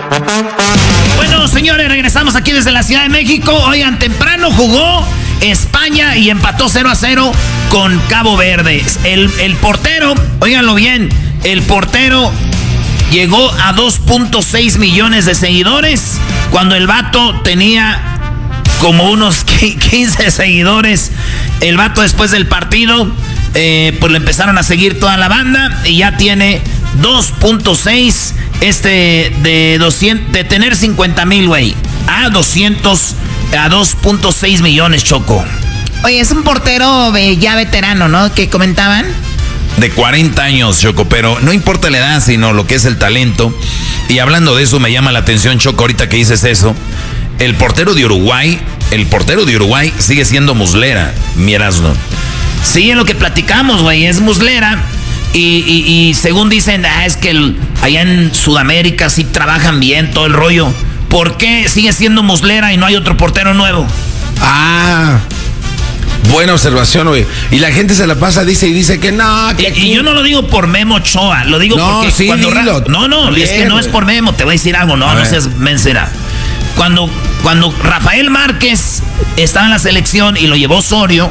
Bueno, señores, regresamos aquí desde la Ciudad de México. Oigan, temprano jugó España y empató 0-0 con Cabo Verde. El portero, óiganlo bien, el portero llegó a 2.6 millones de seguidores cuando el vato tenía como unos 15 seguidores. El vato después del partido, pues lo empezaron a seguir toda la banda y ya tiene 2.6 de tener 50,000, güey, a 2.6 millones, Choco. Oye, es un portero ya veterano, ¿no? Que comentaban. De 40 años, Choco, pero no importa la edad, sino lo que es el talento. Y hablando de eso, me llama la atención, Choco, ahorita que dices eso. El portero de Uruguay sigue siendo Muslera, mi Erasmo. Sí, es lo que platicamos, güey, es Muslera. Y según dicen, es que allá en Sudamérica sí trabajan bien, todo el rollo. ¿Por qué sigue siendo Muslera y no hay otro portero nuevo? Buena observación, güey. Y la gente se la pasa, dice que no. Y yo no lo digo por Memo Ochoa, lo digo porque sí, cuando no, es que no es por Memo, te voy a decir algo, no seas mencera. Cuando Rafael Márquez estaba en la selección y lo llevó Osorio,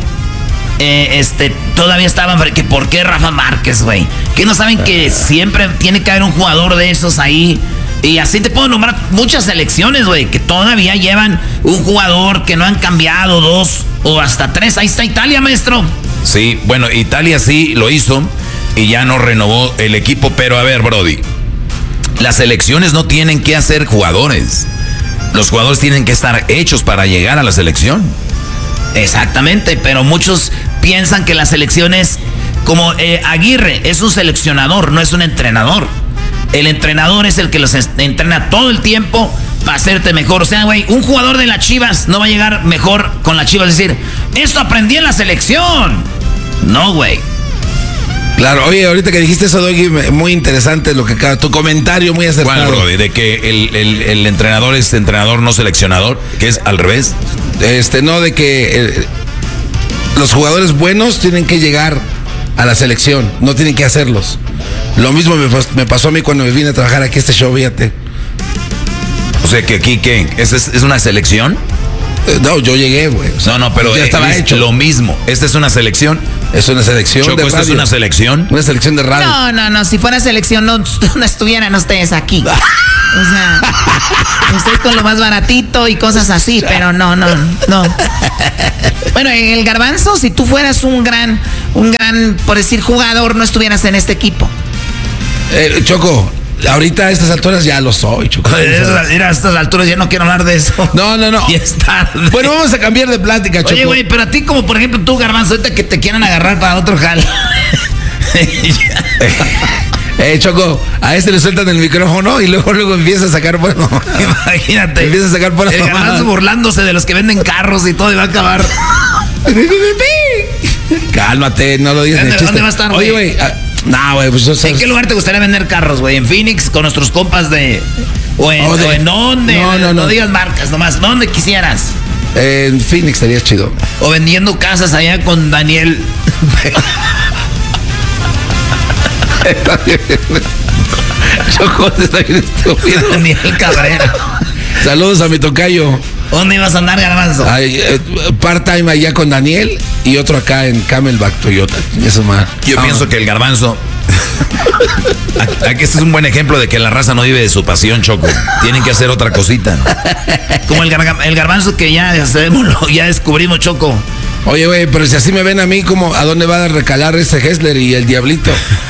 todavía estaban que ¿por qué Rafa Márquez, güey? Que no saben que siempre tiene que haber un jugador de esos ahí. Y así te puedo nombrar muchas selecciones, güey, que todavía llevan un jugador que no han cambiado, 2 o hasta 3. Ahí está Italia, maestro. Sí, bueno, Italia sí lo hizo y ya no renovó el equipo. Pero a ver, Brody, las selecciones no tienen que hacer jugadores. Los jugadores tienen que estar hechos para llegar a la selección. Exactamente, pero muchos piensan que la selección es como Aguirre, es un seleccionador, no es un entrenador. El entrenador es el que los entrena todo el tiempo para hacerte mejor. O sea, güey, un jugador de las Chivas no va a llegar mejor con las Chivas. Es decir, esto aprendí en la selección. No, güey. Claro, oye, ahorita que dijiste eso, Doggy, muy interesante lo que tu comentario muy acertado. ¿Cuál, Brody? De que el entrenador es entrenador, no seleccionador, que es al revés. No, de que los jugadores buenos tienen que llegar a la selección, no tienen que hacerlos. Lo mismo me pasó a mí cuando me vine a trabajar aquí a este show, fíjate. O sea, que aquí, ¿qué? ¿Es una selección? No, yo llegué, güey. O sea, no, pero ya estaba hecho. Lo mismo. ¿Esta es una selección? Es una selección Choco, de radio. ¿esta es una selección? Una selección de radio. No. Si fuera selección, no estuvieran ustedes aquí. O sea, estoy con lo más baratito y cosas así, pero no. Bueno, el Garbanzo, si tú fueras un gran, por decir, jugador, no estuvieras en este equipo. Choco, ahorita a estas alturas ya lo soy, Choco. Mira, a estas alturas ya no quiero hablar de eso. No. Y es tarde. Bueno, vamos a cambiar de plática, Choco. Oye, güey, pero a ti como, por ejemplo, tú, Garbanzo, ahorita que te quieran agarrar para otro jal. Choco, a le sueltan el micrófono y luego empieza a sacar, bueno. Imagínate. Empieza a sacar por el Garbanzo burlándose de los que venden carros y todo y va a acabar. Cálmate, no lo digas. ¿Dónde va a estar, güey? Oye, güey. No, güey, pues ¿En qué lugar te gustaría vender carros, güey? ¿En Phoenix con nuestros compas de... o en dónde? No digas marcas nomás. ¿Dónde quisieras? En Phoenix estaría chido. O vendiendo casas allá con Daniel. Choco, está bien estúpido. Daniel Cabrera. Saludos a mi tocayo. ¿Dónde ibas a andar, Garbanzo? Part-time allá con Daniel y otro acá en Camelback Toyota. Eso más. Yo pienso que el Garbanzo... Aquí este es un buen ejemplo de que la raza no vive de su pasión, Choco. Tienen que hacer otra cosita. Como el Garbanzo que ya descubrimos, Choco. Oye, güey, pero si así me ven a mí, como ¿a dónde va a recalar ese Hessler y el Diablito?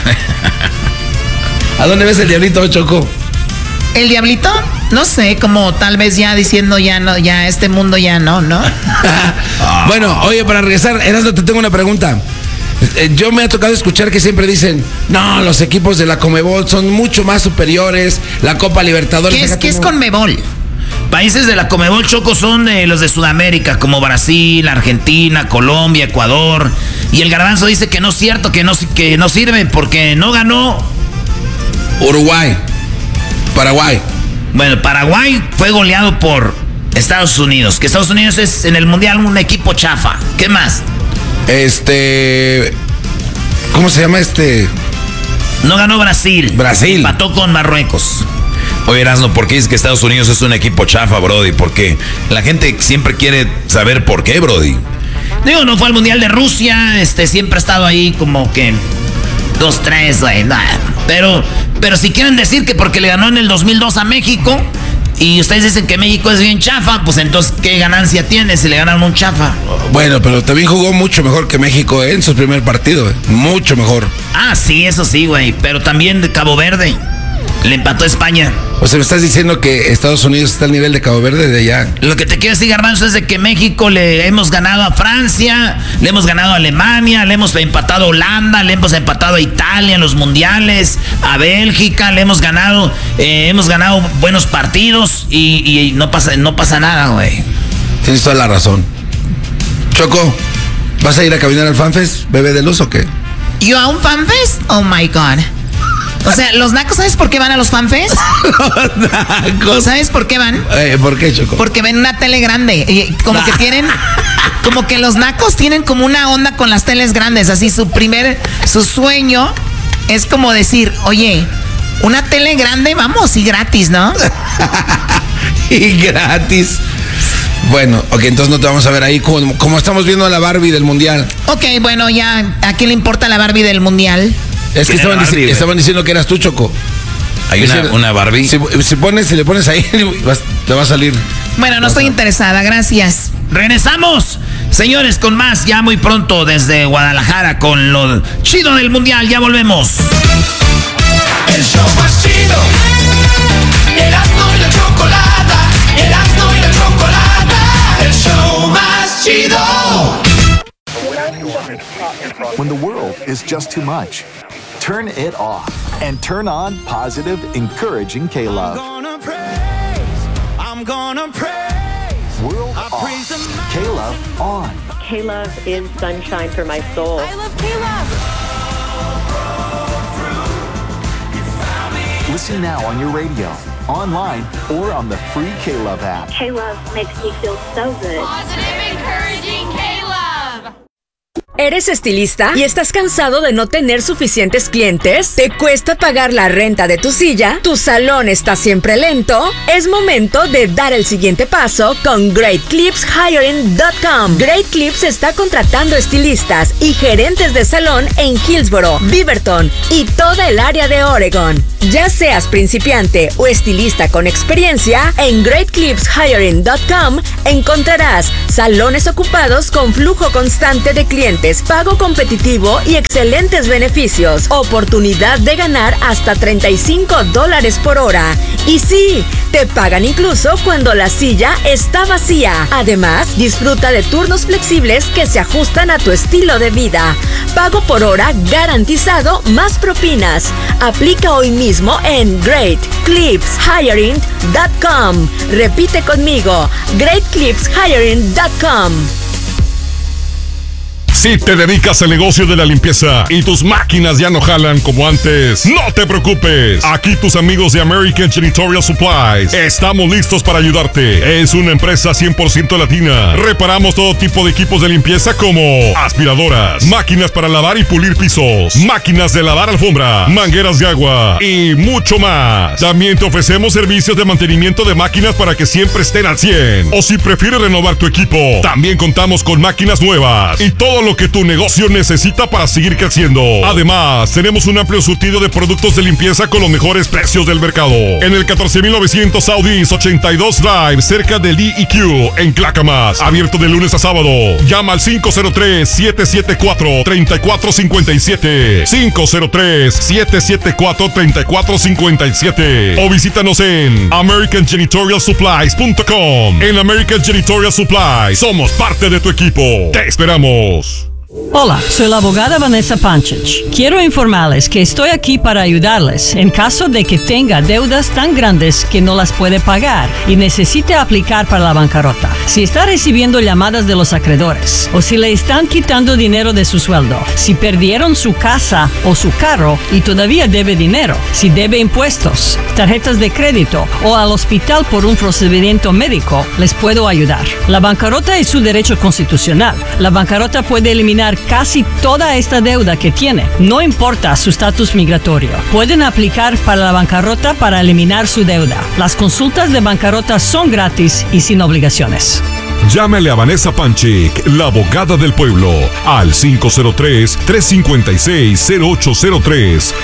¿A dónde ves el Diablito, Choco? ¿El Diablito? No sé, como tal vez ya diciendo ya no, ya este mundo ya no. Bueno, oye, para regresar, Erasmo, te tengo una pregunta. Yo me ha tocado escuchar que siempre dicen, no, los equipos de la Conmebol son mucho más superiores, la Copa Libertadores. ¿Qué es Conmebol? Países de la Conmebol, Choco, son los de Sudamérica, como Brasil, Argentina, Colombia, Ecuador. Y el Garbanzo dice que no es cierto, que no sirve porque no ganó Uruguay, Paraguay. Bueno, Paraguay fue goleado por Estados Unidos, que Estados Unidos es en el Mundial un equipo chafa. ¿Qué más? ¿Cómo se llama No ganó Brasil. Brasil. Empató con Marruecos. Oye, Erasmo, ¿por qué dices que Estados Unidos es un equipo chafa, Brody? Porque la gente siempre quiere saber por qué, Brody. Digo, no fue al Mundial de Rusia, siempre ha estado ahí como que 2-3, güey, nada. Pero si quieren decir que porque le ganó en el 2002 a México y ustedes dicen que México es bien chafa, pues entonces, ¿qué ganancia tiene si le ganaron un chafa? Bueno, pero también jugó mucho mejor que México en su primer partido, mucho mejor. Ah, sí, eso sí, güey, pero también de Cabo Verde le empató a España. O sea, me estás diciendo que Estados Unidos está al nivel de Cabo Verde de allá. Lo que te quiero decir, Garbanzo, es de que México le hemos ganado a Francia, le hemos ganado a Alemania, le hemos empatado a Holanda, le hemos empatado a Italia en los mundiales, a Bélgica, le hemos ganado buenos partidos y no pasa nada, güey. Tienes toda la razón. Choco, ¿vas a ir a caminar al FanFest, bebé de luz o qué? ¿Yo a un FanFest? Oh my God. O sea, los nacos, ¿sabes por qué van a los FanFest? ¿Sabes por qué van? ¿Por qué, Choco? Porque ven una tele grande. Como que tienen... Como que los nacos tienen como una onda con las teles grandes. Así su sueño es como decir, oye, una tele grande, vamos, y gratis, ¿no? Y gratis. Bueno, ok, entonces no te vamos a ver ahí como estamos viendo a la Barbie del Mundial. Ok, bueno, ya, ¿a quién le importa la Barbie del Mundial? Es que estaban diciendo que eras tú, Choco. Hay una Barbie. Si le pones ahí, te va a salir. Bueno, no estoy interesada, gracias. Regresamos, señores, con más ya muy pronto desde Guadalajara con lo chido del Mundial. Ya volvemos. El show más chido. Erasmo y la Chocolata. Erasmo y la Chocolata. El show más chido. When the world is just too much, turn it off and turn on positive, encouraging K-Love. I'm gonna praise. World off. K-Love on. K-Love is sunshine for my soul. I love K-Love. Listen now on your radio, online, or on the free K-Love app. K-Love makes me feel so good. Positive, encouraging K-Love. ¿Eres estilista y estás cansado de no tener suficientes clientes? ¿Te cuesta pagar la renta de tu silla? ¿Tu salón está siempre lento? Es momento de dar el siguiente paso con GreatClipsHiring.com. Great Clips está contratando estilistas y gerentes de salón en Hillsboro, Beaverton y toda el área de Oregon. Ya seas principiante o estilista con experiencia, en GreatClipsHiring.com encontrarás salones ocupados con flujo constante de clientes, pago competitivo y excelentes beneficios. Oportunidad de ganar hasta $35 por hora. Y sí, te pagan incluso cuando la silla está vacía. Además, disfruta de turnos flexibles que se ajustan a tu estilo de vida. Pago por hora garantizado más propinas. Aplica hoy mismo en GreatClipsHiring.com. Repite conmigo, GreatClipsHiring.com. Si te dedicas al negocio de la limpieza y tus máquinas ya no jalan como antes, no te preocupes. Aquí tus amigos de American Janitorial Supplies estamos listos para ayudarte. Es una empresa 100% latina. Reparamos todo tipo de equipos de limpieza como aspiradoras, máquinas para lavar y pulir pisos, máquinas de lavar alfombra, mangueras de agua y mucho más. También te ofrecemos servicios de mantenimiento de máquinas para que siempre estén al 100. O si prefieres renovar tu equipo, también contamos con máquinas nuevas y todo lo que tu negocio necesita para seguir creciendo. Además, tenemos un amplio surtido de productos de limpieza con los mejores precios del mercado. En el 14900 South East 82 Drive, cerca del DEQ, en Clackamas. Abierto de lunes a sábado. Llama al 503-774-3457. 503-774-3457. O visítanos en AmericanJanitorialSupplies.com. En American Janitorial Supplies somos parte de tu equipo. Te esperamos. Hola, soy la abogada Vanessa Panchich. Quiero informarles que estoy aquí para ayudarles en caso de que tenga deudas tan grandes que no las puede pagar y necesite aplicar para la bancarrota. Si está recibiendo llamadas de los acreedores o si le están quitando dinero de su sueldo, si perdieron su casa o su carro y todavía debe dinero, si debe impuestos, tarjetas de crédito o al hospital por un procedimiento médico, les puedo ayudar. La bancarrota es su derecho constitucional. La bancarrota puede eliminar eliminar casi toda esta deuda que tiene. No importa su estatus migratorio. Pueden aplicar para la bancarrota para eliminar su deuda. Las consultas de bancarrota son gratis y sin obligaciones. Llámale a Vanessa Panchik, la abogada del pueblo, al 503-356-0803.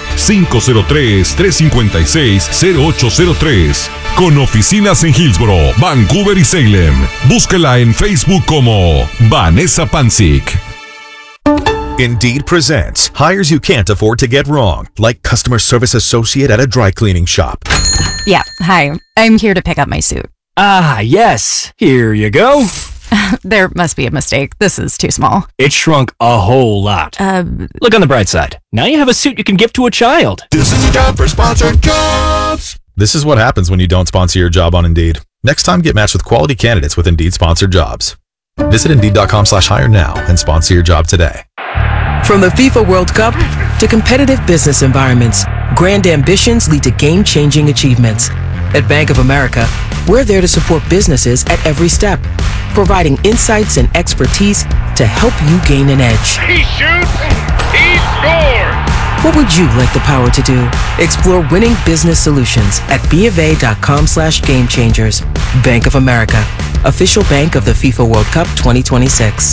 503-356-0803. Con oficinas en Hillsboro, Vancouver y Salem. Búsquela en Facebook como Vanessa Panchik. Indeed presents hires you can't afford to get wrong, like customer service associate at a dry cleaning shop. Yeah, hi. I'm here to pick up my suit. Ah, yes. Here you go. There must be a mistake. This is too small. It shrunk a whole lot. Look on the bright side. Now you have a suit you can give to a child. This is a job for sponsored jobs. This is what happens when you don't sponsor your job on Indeed. Next time, get matched with quality candidates with Indeed sponsored jobs. Visit Indeed.com/hire now and sponsor your job today. From the FIFA World Cup to competitive business environments, grand ambitions lead to game-changing achievements. At Bank of America, we're there to support businesses at every step, providing insights and expertise to help you gain an edge. He shoots, he scores! What would you like the power to do? Explore winning business solutions at BofA.com/gamechangers. Bank of America, official bank of the FIFA World Cup 2026.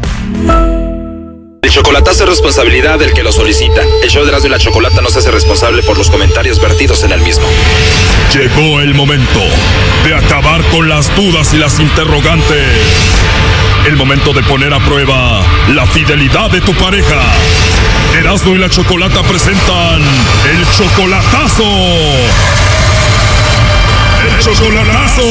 El chocolatazo es responsabilidad del que lo solicita. El show de Erasmo y la Chocolata no se hace responsable por los comentarios vertidos en el mismo. Llegó el momento de acabar con las dudas y las interrogantes. El momento de poner a prueba la fidelidad de tu pareja. Erasmo y la Chocolata presentan el chocolatazo. ¡El chocolatazo!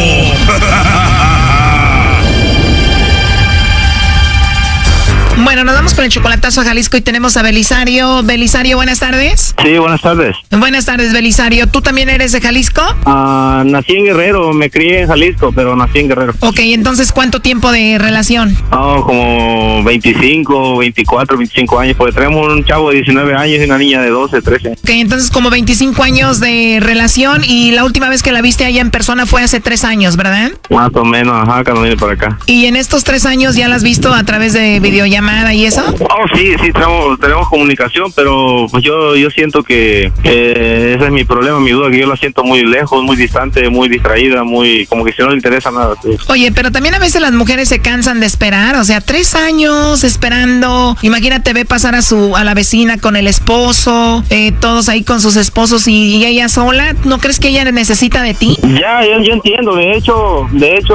Bueno, nos vamos con el chocolatazo a Jalisco y tenemos a Belisario. Belisario, buenas tardes. Sí, buenas tardes. Buenas tardes, Belisario. ¿Tú también eres de Jalisco? Nací en Guerrero, me crié en Jalisco, pero nací en Guerrero. Ok, entonces, ¿cuánto tiempo de relación? Como 25, 24, 25 años, porque tenemos un chavo de 19 años y una niña de 12, 13. Ok, entonces como 25 años de relación y la última vez que la viste allá en persona fue hace 3 años, ¿verdad? Más o menos, ajá, cuando vine para acá. ¿Y en estos 3 años ya la has visto a través de videollamada y eso? Oh, sí, tenemos comunicación, pero pues yo siento que ese es mi problema, mi duda, que yo la siento muy lejos, muy distante, muy distraída, muy como que si no le interesa nada. Sí. Oye, pero también a veces las mujeres se cansan de esperar, o sea, 3 años esperando. Imagínate, ve pasar a la vecina con el esposo, todos ahí con sus esposos y ella sola. ¿No crees que ella necesita de ti? Ya, yo entiendo. De hecho,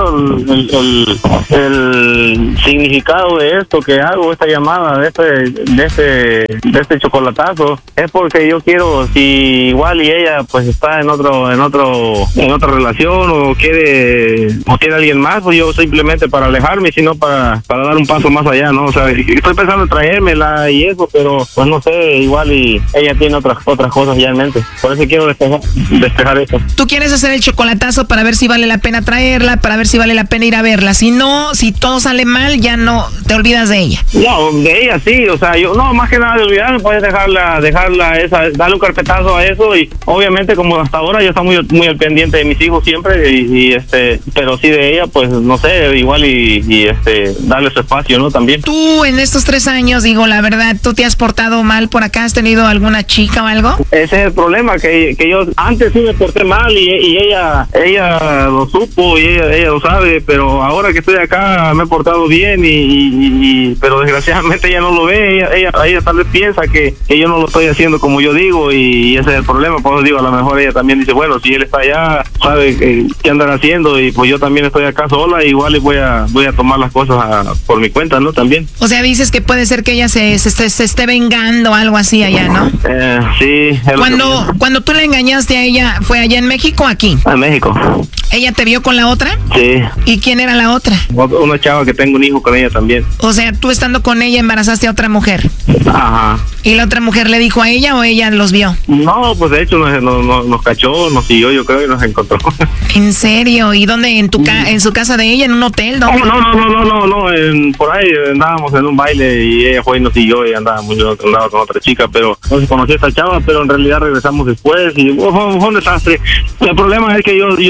el significado de esto que hago, esta llamada de este chocolatazo, es porque yo quiero, si igual y ella pues está en otra relación o quiere alguien más, pues yo simplemente para alejarme, sino para dar un paso más allá, ¿no? O sea, estoy pensando en traérmela y eso, pero pues no sé, igual y ella tiene otras cosas ya en mente. Por eso quiero despejar esto. ¿Tú quieres hacer el chocolatazo para ver si vale la pena traerla, para ver si vale la pena ir a verla? Si no, si todo sale mal, ya no te olvidas de ella. No, de ella sí, o sea, yo no, más que nada de olvidarme, puedes dejarla esa, darle un carpetazo a eso y obviamente como hasta ahora yo estoy muy al pendiente de mis hijos siempre y pero sí de ella, pues no sé, igual y darle su espacio, ¿no? También. Tú en estos 3 años, digo, la verdad, ¿tú te has portado mal por acá? ¿Has tenido alguna chica o algo? Ese es el problema, que yo antes sí me porté mal y ella lo supo y ella lo sabe, pero ahora que estoy acá me he portado bien pero desgraciadamente ella no lo ve, ella tal vez piensa que yo no lo estoy haciendo como yo digo y ese es el problema. Por eso digo, a lo mejor ella también dice, bueno, si él está allá, sabe qué andan haciendo y pues yo también estoy acá sola, igual y voy a tomar las cosas por mi cuenta, ¿no? También. O sea, dices que puede ser que ella se esté vengando, algo así allá, ¿no? Sí. Cuando tú le engañaste a ella, ¿fue allá en México o aquí? En México. ¿Ella te vio con la otra? Sí. ¿Y quién era la otra? Una chava que tengo un hijo con ella también. O sea, tú estando con ella embarazaste a otra mujer. Ajá. ¿Y la otra mujer le dijo a ella o ella los vio? No, pues de hecho nos cachó, nos siguió, yo creo, y nos encontró. ¿En serio? ¿Y dónde? ¿En su casa de ella? ¿En un hotel? ¿Dónde? No, por ahí andábamos en un baile y ella fue y nos siguió y andaba con otra chica, pero no se conoció a esta chava, pero en realidad regresamos después y fue un desastre. El problema es que yo sí la lastimé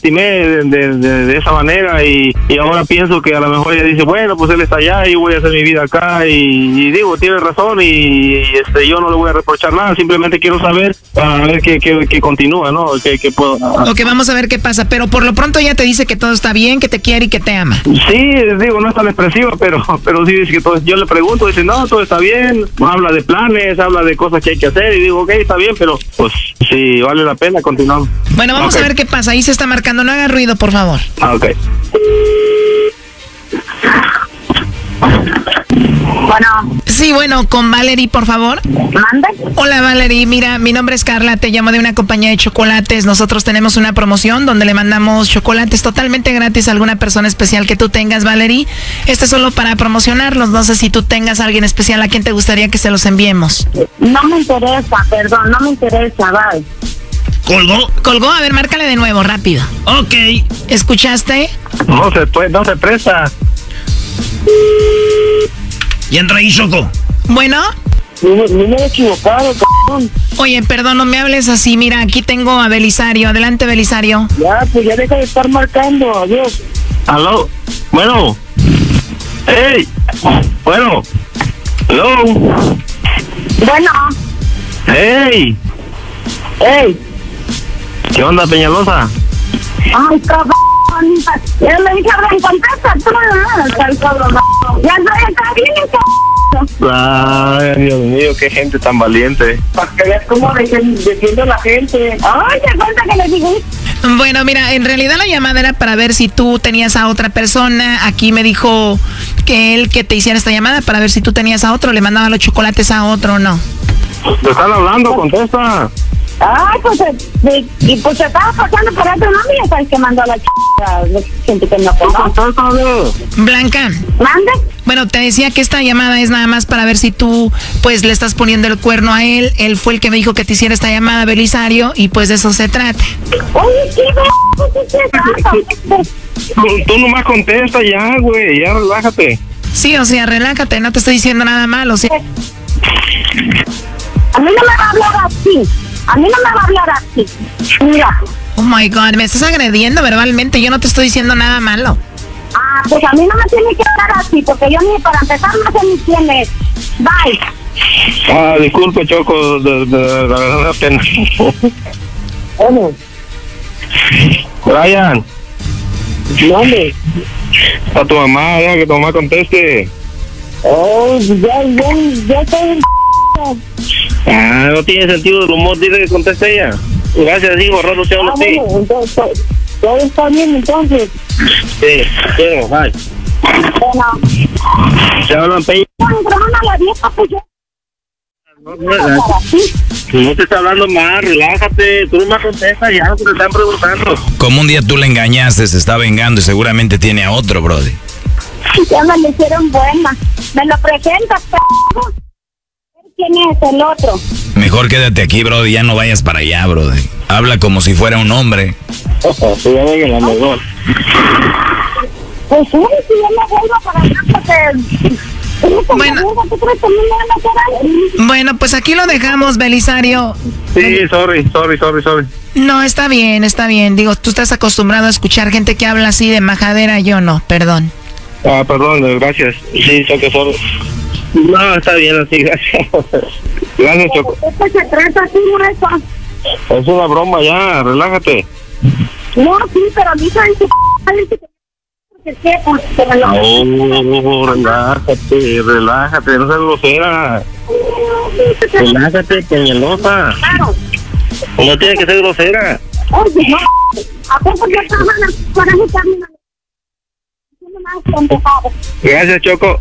subestimé de esa manera y ahora pienso que a lo mejor ella dice, bueno, pues él está allá y yo voy a hacer mi vida acá y digo, tiene razón y yo no le voy a reprochar nada, simplemente quiero saber a ver qué continúa, ¿no? Que puedo... Ok, vamos a ver qué pasa, pero por lo pronto ella te dice que todo está bien, que te quiere y que te ama. Sí, digo, no es tan expresiva, pero sí dice que todo, yo le pregunto, dice, no, todo está bien, habla de planes, habla de cosas que hay que hacer y digo, ok, está bien, pero pues sí, vale la pena, continuamos. Bueno, vamos a ver qué pasa, ahí se está marcando, no haga ruido, por favor. Ok. Bueno. Sí, bueno, con Valerie, por favor. ¿Manda? Hola, Valerie. Mira, mi nombre es Carla, te llamo de una compañía de chocolates. Nosotros tenemos una promoción donde le mandamos chocolates totalmente gratis a alguna persona especial que tú tengas, Valerie. Esto es solo para promocionarlos. No sé si tú tengas a alguien especial a quien te gustaría que se los enviemos. No me interesa, perdón, no me interesa, bye. ¿Colgó? Colgó, a ver, márcale de nuevo, rápido. Ok. ¿Escuchaste? No se presta. Y entra ahí, Choco. Bueno. No me he equivocado, cabrón. Oye, perdón, no me hables así. Mira, aquí tengo a Belisario. Adelante, Belisario. Ya, pues ya deja de estar marcando. Adiós. ¿Aló? Bueno. ¡Ey! Bueno. ¿Aló? Bueno. ¡Ey! ¡Ey! ¿Qué onda, Peñalosa? Ay, cabrón. Yo le dije, Abraham, contesta tú. Ya estoy acá bien, cabrón. Ay, Dios mío, qué gente tan valiente. Para que veas cómo defiende la gente. Ay, te cuenta que le dije. Bueno, mira, en realidad la llamada era para ver si tú tenías a otra persona. Aquí me dijo que te hiciera esta llamada para ver si tú tenías a otro, le mandaba los chocolates a otro o no. Te están hablando, contesta. Ay, pues se estaba pasando por otro nombre y es el que mandó la gente que no conoce. Blanca. ¿Mande? Bueno, te decía que esta llamada es nada más para ver si tú, pues, le estás poniendo el cuerno a él. Él fue el que me dijo que te hiciera esta llamada, Belisario, y pues de eso se trata. Oye, ¿qué Tú nomás contesta ya, güey, ya relájate. Sí, o sea, relájate, no te estoy diciendo nada malo, o sea... A mí no me va a hablar así. A mí no me va a hablar así. Mira. Oh my God, me estás agrediendo verbalmente. Yo no te estoy diciendo nada malo. Ah, pues a mí no me tiene que hablar así, porque yo ni para empezar no sé ni quién es. Bye. Ah, disculpe, Choco, la verdad me da pena. Brian. ¿Dónde? A tu mamá, deja que tu mamá conteste. Oh, ya estoy... Ah, no tiene sentido el humor, dile que conteste ella. Gracias, hijo, rato te hablo a ti. Bueno, entonces, todo está bien, entonces. Sí, quiero, bye. Bueno. Se hablan peña. Bueno, a la vieja, pues yo... No te está hablando más, relájate, tú no me contestas ya lo que te están preguntando. Como un día tú le engañaste, se está vengando y seguramente tiene a otro, brody. Ya me lo hicieron buena. Me lo presentas, p***. ¿Quién es el otro? Mejor quédate aquí, brody, ya no vayas para allá, brody. Habla como si fuera un hombre. Sí, ya venga la mejor. Pues sí, si yo me vuelvo para allá porque... Bueno, pues aquí lo dejamos, Belisario. Sí, sorry. No, está bien. Digo, tú estás acostumbrado a escuchar gente que habla así de majadera, yo no, perdón. Ah, perdón, gracias. Sí, Choco, sorry. No, está bien así, gracias. Gracias, Choco. ¿Qué se trata así, eso? Es una broma ya, relájate. No, sí, pero a mí saben que... No, relájate, no seas grosera. Relájate, Peñalosa. Claro. No tiene que ser grosera. Oye, no, ¿a poco yo estaba para mi camino? Gracias, Choco.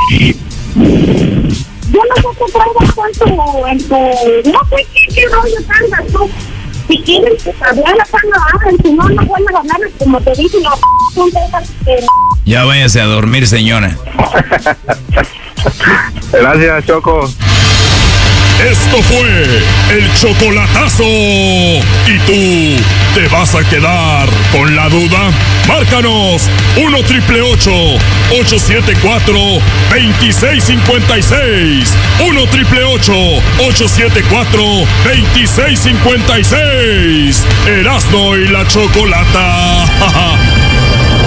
Yo no sé qué traigas en tu... No sé qué rollo tantas tú. Si quieres hablar, hablan, si no vuelven a hablar, como te dije, no son de esas que... Ya váyase a dormir, señora. Gracias, Choco. Esto fue el chocolatazo. ¿Y tú te vas a quedar con la duda? Márcanos 1-888-874-2656. 1-888-874-2656. Erasmo y la Chocolata.